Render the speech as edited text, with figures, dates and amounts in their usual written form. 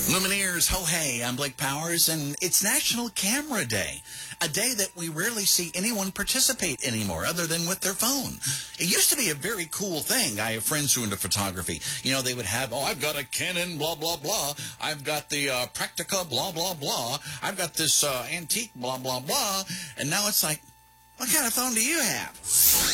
Lumineers, ho hey, I'm Blake Powers, and it's National Camera Day, a day that we rarely see anyone participate anymore other than with their phone. It used to be a very cool thing. I have friends who are into photography. You know, they would have, I've got a Canon, blah, blah, blah. I've got the Praktica, blah, blah, blah. I've got this antique, blah, blah, blah. And now it's like, what kind of phone do you have?